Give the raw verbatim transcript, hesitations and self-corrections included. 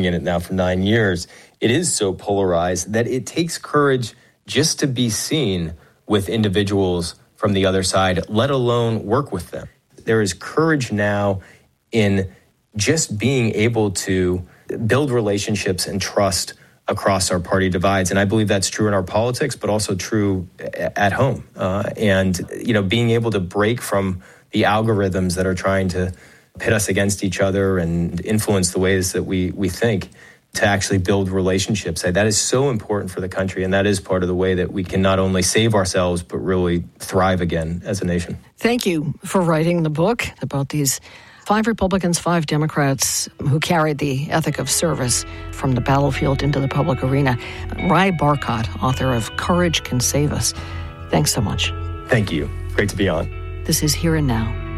working in it now for nine years, it is so polarized that it takes courage just to be seen with individuals from the other side, let alone work with them. There is courage now in just being able to build relationships and trust across our party divides. And I believe that's true in our politics, but also true at home. Uh, and, you know, being able to break from the algorithms that are trying to pit us against each other and influence the ways that we, we think, to actually build relationships. That is so important for the country, and that is part of the way that we can not only save ourselves, but really thrive again as a nation. Thank you for writing the book about these five Republicans, five Democrats who carried the ethic of service from the battlefield into the public arena. Rai Barkat, author of Courage Can Save Us. Thanks so much. Thank you. Great to be on. This is Here and Now.